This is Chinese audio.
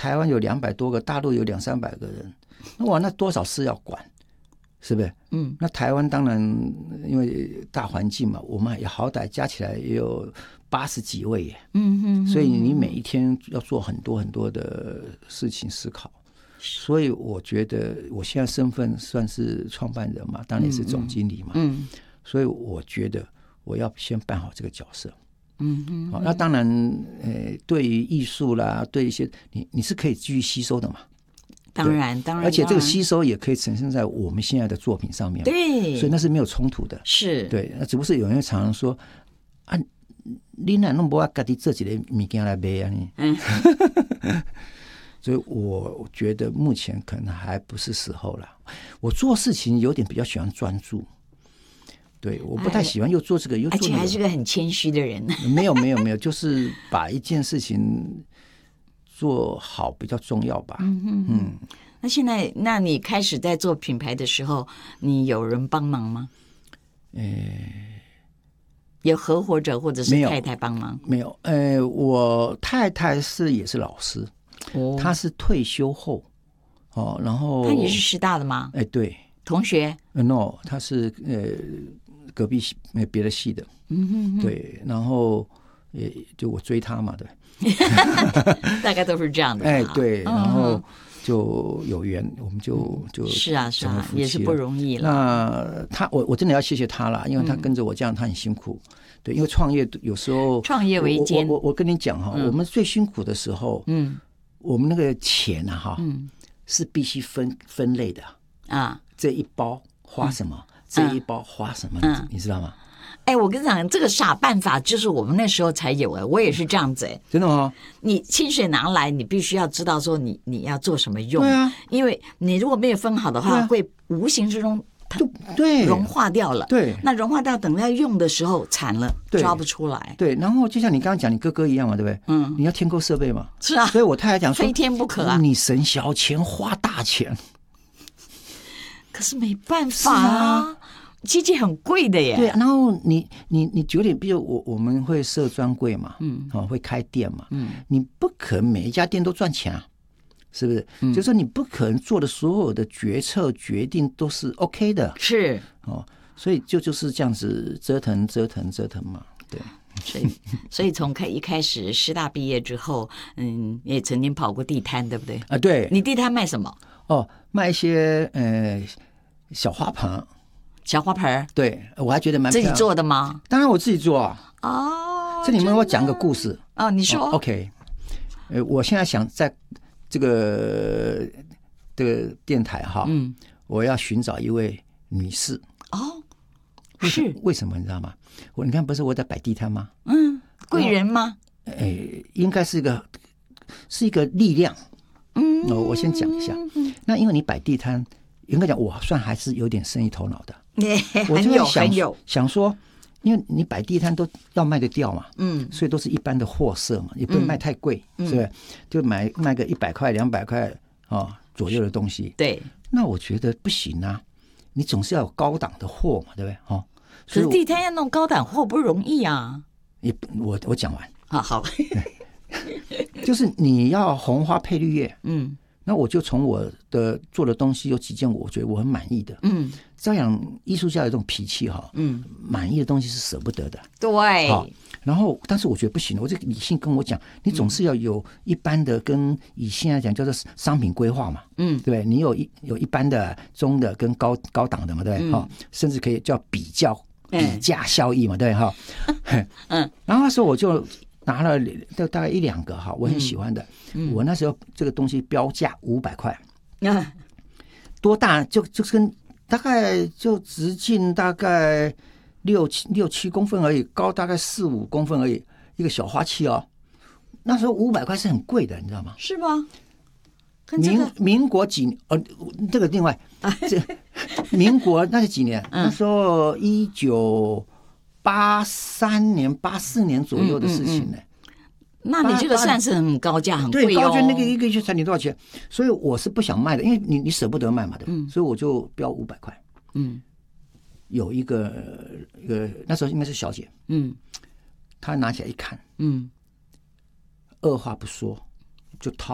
台湾有200多个，大陆有200-300个人，那多少事要管，是不是？那台湾当然因为大环境嘛，我们也好歹加起来也有80几位耶，所以你每一天要做很多很多的事情思考。所以我觉得我现在身份算是创办人嘛，当然也是总经理嘛，所以我觉得我要先办好这个角色。那当然，对于艺术啦，对一些你是可以继续吸收的嘛。 当然， 而且这个吸收也可以呈现在我们现在的作品上面， 对， 所以那是没有冲突的。 是， 对，那只不过是有人常常说啊，你哪弄不要自己做一个物件来卖啊你？所以我觉得目前可能还不是时候了。我做事情有点比较喜欢专注，对，我不太喜欢又做这个又做那个， 而且还是个很谦虚的人。 没有，就是把一件事情做好比较重要吧。 那现在，那你开始在做品牌的时候，你有人帮忙吗？有合伙者或者是太太帮忙？ 没有，我太太也是老师，她是退休后然后她也是师大的吗？ 对， 同学 ？No， 她是隔壁别的系的，对，然后就我追她嘛，对， 大概都是这样的， 对，然后就有缘，我们就是啊，也是不容易了。那我真的要谢谢她啦，因为她跟着我这样，她很辛苦。对，因为创业有时候创业维艰， 我跟你讲我们最辛苦的时候，我们那个钱是必须分类的啊，这一包花什么，这一包花什么，你知道吗？ 我跟你讲，这个傻办法就是我们那时候才有我也是这样子真的吗？ 你薪水拿来，你必须要知道说你要做什么用， 对啊， 因为你如果没有分好的话，会无形之中就对融化掉了， 对， 那融化掉等到用的时候惨了，抓不出来， 对。然后就像你刚刚讲你哥哥一样嘛，对不对？你要添购设备嘛， 是啊。 所以我太太讲说非添不可啊， 你省小钱花大钱， 可是没办法啊。机器很贵的耶， 对，然后你9点，比如我们会设专柜嘛，会开店嘛，你不可能每一家店都赚钱啊，是不是？就是说你不可能做的所有的决策决定都是 OK 的， 是所以就是这样子折腾嘛，对。 所以从一开始师大毕业之后，也曾经跑过地摊，对不对？ 啊，对。 你地摊卖什么？ 卖一些小花盆。 小花盆， 对，我还觉得蛮自己做的吗？ 当然我自己做啊。这里面我讲个故事你说。 OK，我现在想在这个电台我要寻找一位女士。 是为什么你知道吗？你看不是我在摆地摊吗？ 贵人吗？ 应该是一个力量。我先讲一下。那因为你摆地摊，应该讲我算还是有点生意头脑的。我就想说，因为你摆地摊都要卖得掉嘛，所以都是一般的货色嘛，也不能卖太贵，是不是？就卖个100块、200块左右的东西。 对， 那我觉得不行啊，你总是要有高档的货嘛，对不对？ 可是地摊要弄高档货不容易啊。 我讲完好， 就是你要红花配绿叶，那我就从我的做的东西有几件我觉得我很满意的，照样艺术家有这种脾气满意的东西是舍不得的， 对。 然后但是我觉得不行，我这个理性跟我讲，你总是要有一般的跟以现在讲叫做商品规划嘛，对不对？你有一般的、中的跟高档的嘛，对不对？甚至可以叫比价效益嘛，对不对？然后那时候我就拿了大概1-2个我很喜欢的，我那时候这个东西标价500块，多大就跟大概就直径大概6-7公分而已，高大概4-5公分而已，一个小花器那时候500块是很贵的，你知道吗？ 是吗？ 民国几年？这个另外，民国那是几年？那时候1983年、84年左右的事情呢。 那你这个算是很高价，很贵对，高价那个一个产品多少钱？所以我是不想卖的，因为你舍不得卖嘛的，所以我就标500块。有一个那时候应该是小姐，她拿起来一看，二话不说就掏